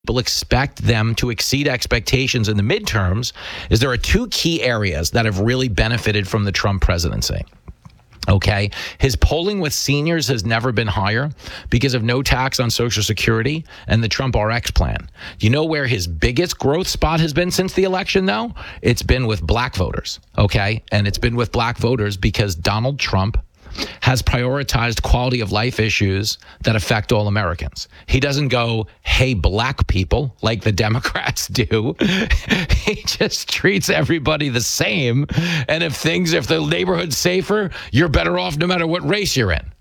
people expect them to exceed expectations in the midterms is there are two key areas that have really benefited from the Trump presidency. Okay. His polling with seniors has never been higher because of no tax on Social Security and the Trump RX plan. You know where his biggest growth spot has been since the election, though? It's been with black voters. Okay. And it's been with black voters because Donald Trump has prioritized quality of life issues that affect all Americans. He doesn't go, hey, black people, like the Democrats do. He just treats everybody the same. And if the neighborhood's safer, you're better off no matter what race you're in.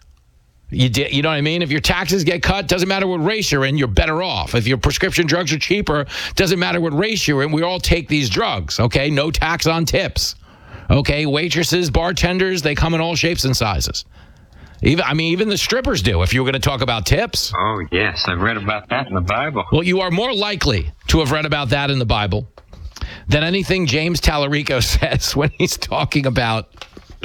You know what I mean? If your taxes get cut, doesn't matter what race you're in, you're better off. If your prescription drugs are cheaper, doesn't matter what race you're in, we all take these drugs, okay? No tax on tips. Okay, waitresses, bartenders, they come in all shapes and sizes. Even the strippers do, if you were going to talk about tips. Oh, yes, I've read about that in the Bible. Well, you are more likely to have read about that in the Bible than anything James Tallarico says when he's talking about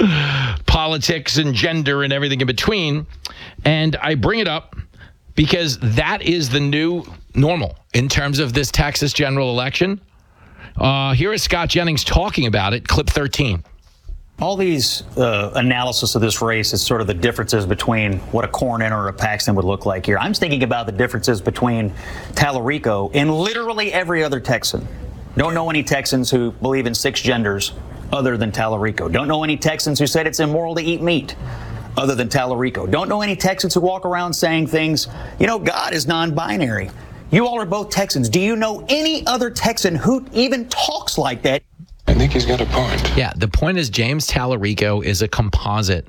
politics and gender and everything in between. And I bring it up because that is the new normal in terms of this Texas general election. Here is Scott Jennings talking about it, clip 13. All these analysis of this race is sort of the differences between what a Cornyn or a Paxton would look like here. I'm thinking about the differences between Tallarico and literally every other Texan. Don't know any Texans who believe in 6 genders other than Tallarico. Don't know any Texans who said it's immoral to eat meat other than Tallarico. Don't know any Texans who walk around saying things, God is non-binary. You all are both Texans. Do you know any other Texan who even talks like that? I think he's got a point. Yeah, the point is James Tallarico is a composite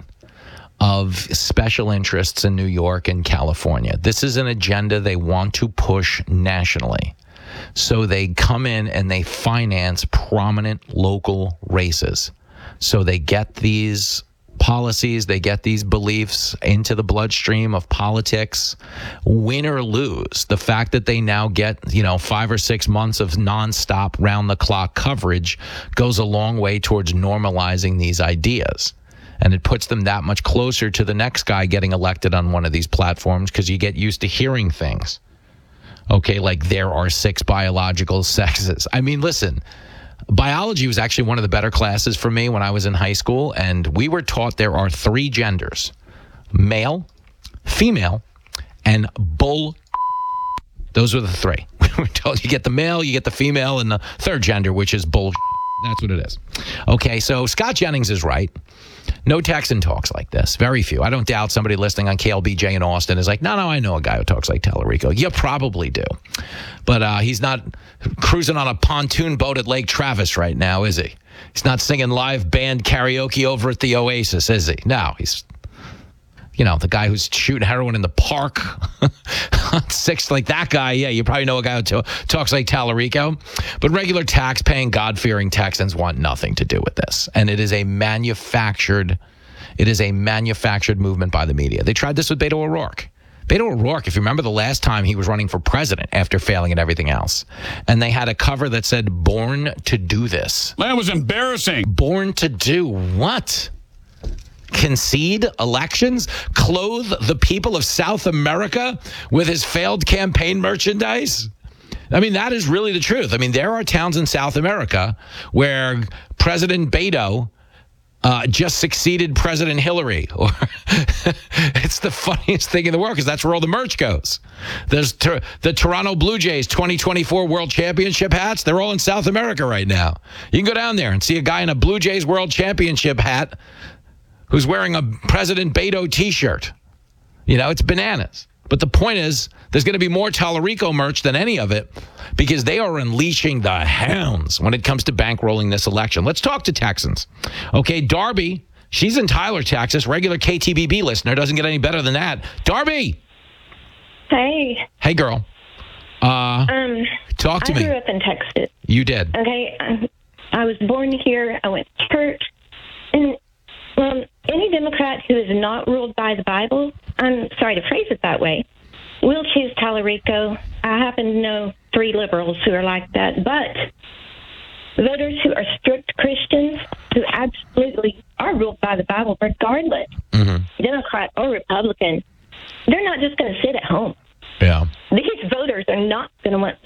of special interests in New York and California. This is an agenda they want to push nationally. So they come in and they finance prominent local races. So they get these policies, they get these beliefs into the bloodstream of politics, win or lose. The fact that they now get, 5 or 6 months of nonstop round-the-clock coverage goes a long way towards normalizing these ideas. And it puts them that much closer to the next guy getting elected on one of these platforms because you get used to hearing things. Okay, like there are 6 biological sexes. Listen, biology was actually one of the better classes for me when I was in high school, and we were taught there are 3 genders: male, female, and bull. Those were the 3. We were told you get the male, you get the female, and the third gender, which is bull. That's what it is. Okay, so Scott Jennings is right. No Texan talks like this. Very few. I don't doubt somebody listening on KLBJ in Austin is like, no, I know a guy who talks like Tallarico. You probably do. But he's not cruising on a pontoon boat at Lake Travis right now, is he? He's not singing live band karaoke over at the Oasis, is he? No, he's, the guy who's shooting heroin in the park. 6, like that guy. Yeah, you probably know a guy who talks like Tallarico. But regular tax-paying, God-fearing Texans want nothing to do with this. And it is a manufactured movement by the media. They tried this with Beto O'Rourke. Beto O'Rourke, if you remember the last time he was running for president after failing at everything else, and they had a cover that said, "Born to do this." That was embarrassing. Born to do what? Concede elections? Clothe the people of South America with his failed campaign merchandise? That is really the truth. There are towns in South America where President Beto just succeeded President Hillary. Or it's the funniest thing in the world because that's where all the merch goes. There's the Toronto Blue Jays 2024 World Championship hats. They're all in South America right now. You can go down there and see a guy in a Blue Jays World Championship hat who's wearing a President Beto T-shirt. It's bananas. But the point is, there's going to be more Tallarico merch than any of it because they are unleashing the hounds when it comes to bankrolling this election. Let's talk to Texans. Okay, Darby, she's in Tyler, Texas, regular KTBB listener. Doesn't get any better than that. Darby! Hey. Hey, girl. Talk to me. I grew up in Texas. You did. Okay, I was born here. I went to church. And any Democrat who is not ruled by the Bible, I'm sorry to phrase it that way, will choose Tallarico. I happen to know 3 liberals who are like that. But voters who are strict Christians, who absolutely are ruled by the Bible regardless, Democrat or Republican, they're not just going to sit at home. Yeah. these voters are not going to want